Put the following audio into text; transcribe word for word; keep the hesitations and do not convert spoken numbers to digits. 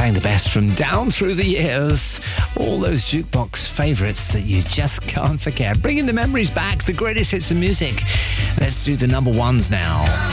playing the best from down through the years. All those jukebox favourites that you just can't forget. Bringing the memories back, the greatest hits of music. Let's do the number ones now.